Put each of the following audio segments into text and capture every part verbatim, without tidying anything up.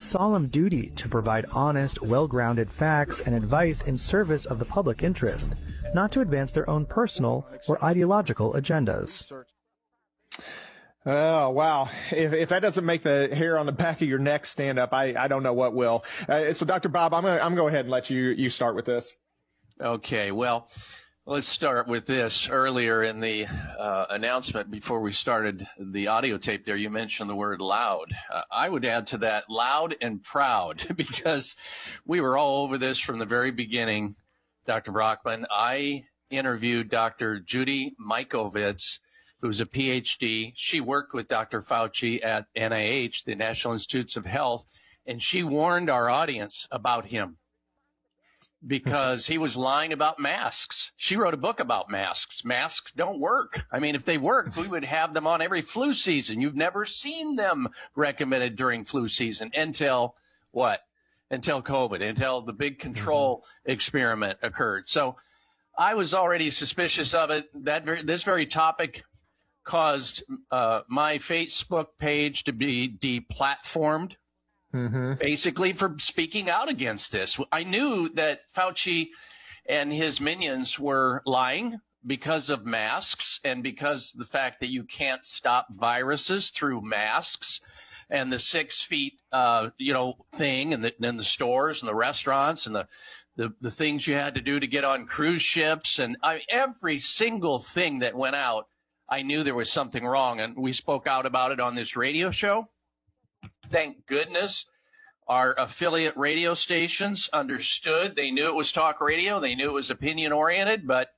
solemn duty to provide honest, well-grounded facts and advice in service of the public interest, not to advance their own personal or ideological agendas. Oh, wow. If, if that doesn't make the hair on the back of your neck stand up, I, I don't know what will. Uh, so, Doctor Bob, I'm going to I'm gonna go ahead and let you, you start with this. Okay, well, let's start with this. Earlier in the uh, announcement, before we started the audio tape there, you mentioned the word loud. Uh, I would add to that loud and proud, because we were all over this from the very beginning, Doctor Brockman. I interviewed Doctor Judy Mikovits, who's a P H D. She worked with Doctor Fauci at N I H, the National Institutes of Health, and she warned our audience about him because he was lying about masks. She wrote a book about masks. Masks don't work. I mean, if they worked, we would have them on every flu season. You've never seen them recommended during flu season until what? Until COVID, until the big control mm-hmm. experiment occurred. So I was already suspicious of it. That very, this very topic caused uh, my Facebook page to be deplatformed, mm-hmm. basically for speaking out against this. I knew that Fauci and his minions were lying because of masks and because of the fact that you can't stop viruses through masks and the six feet, uh, you know, thing, and the, and the stores and the restaurants and the, the, the things you had to do to get on cruise ships. And I, every single thing that went out, I knew there was something wrong, and we spoke out about it on this radio show. Thank goodness our affiliate radio stations understood. They knew it was talk radio. They knew it was opinion-oriented, but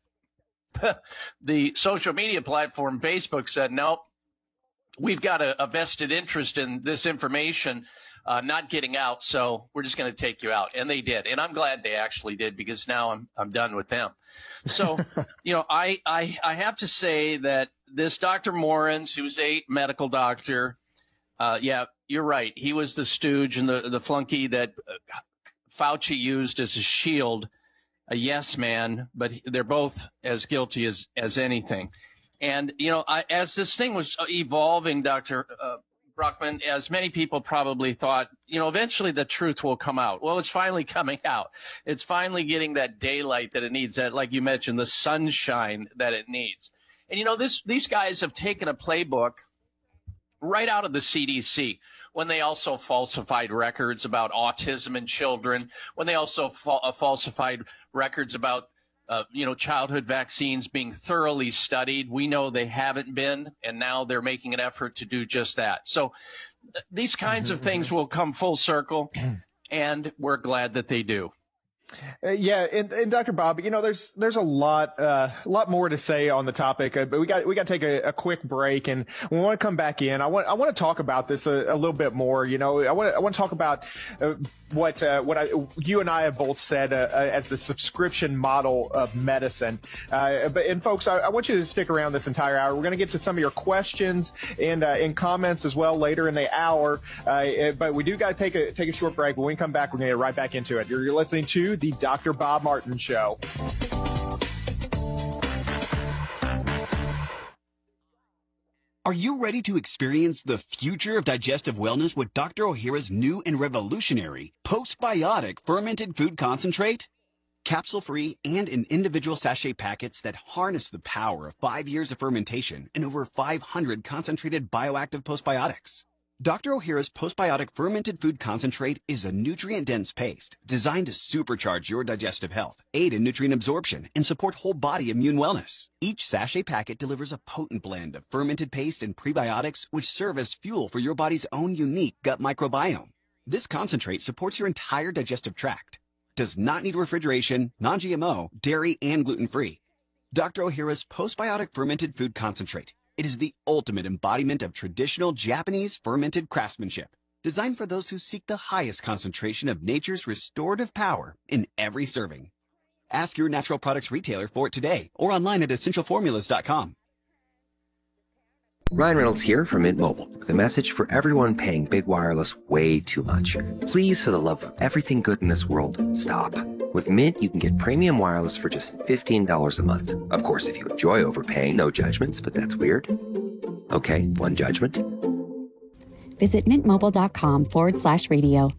the social media platform, Facebook, said, nope, we've got a, a vested interest in this information uh, not getting out, so we're just going to take you out. And they did, and I'm glad they actually did, because now I'm I'm done with them. So, you know, I, I, I have to say that this Doctor Morens, who's a medical doctor, uh, yeah, you're right. He was the stooge and the, the flunky that Fauci used as a shield, a yes man, but they're both as guilty as, as anything. And, you know, I, as this thing was evolving, Doctor Uh, Brockman, as many people probably thought, you know, eventually the truth will come out. Well, it's finally coming out. It's finally getting that daylight that it needs, that, like you mentioned, the sunshine that it needs. And, you know, this these guys have taken a playbook right out of the C D C when they also falsified records about autism in children, when they also fa- uh, falsified records about, uh, you know, childhood vaccines being thoroughly studied. We know they haven't been, and now they're making an effort to do just that. So th- these kinds mm-hmm. of things will come full circle, and we're glad that they do. Uh, yeah, and, and Doctor Bob, you know, there's there's a lot uh, a lot more to say on the topic, uh, but we got we got to take a, a quick break, and we want to come back in. I want I want to talk about this a, a little bit more. You know, I want I want to talk about uh, what uh, what I, you and I have both said uh, uh, as the subscription model of medicine. Uh, but and folks, I, I want you to stick around this entire hour. We're going to get to some of your questions and uh, and comments as well later in the hour. Uh, but we do got to take a take a short break. When we come back, we're going to get right back into it. You're, you're listening to the Doctor Bob Martin Show. Are you ready to experience the future of digestive wellness with Doctor Ohhira's new and revolutionary postbiotic fermented food concentrate? Capsule-free and in individual sachet packets that harness the power of five years of fermentation and over five hundred concentrated bioactive postbiotics. Doctor Ohhira's postbiotic fermented food concentrate is a nutrient-dense paste designed to supercharge your digestive health, aid in nutrient absorption, and support whole body immune wellness. Each sachet packet delivers a potent blend of fermented paste and prebiotics which serve as fuel for your body's own unique gut microbiome. This concentrate supports your entire digestive tract, does not need refrigeration, non-G M O, dairy, and gluten-free. Doctor Ohhira's postbiotic fermented food concentrate. It is the ultimate embodiment of traditional Japanese fermented craftsmanship, designed for those who seek the highest concentration of nature's restorative power in every serving. Ask your natural products retailer for it today or online at essential formulas dot com. Ryan Reynolds here from Mint Mobile with a message for everyone paying big wireless way too much. Please, for the love of everything good in this world, stop. With Mint, you can get premium wireless for just fifteen dollars a month. Of course, if you enjoy overpaying, no judgments, but that's weird. Okay, one judgment. Visit mintmobile.com forward slash radio.